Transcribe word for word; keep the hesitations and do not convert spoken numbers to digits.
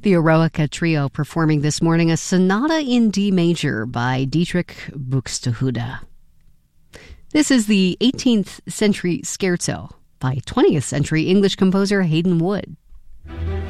The Eroica Trio performing this morning a Sonata in D major by Dietrich Buxtehude. This is the eighteenth century scherzo by twentieth century English composer Haydn Wood.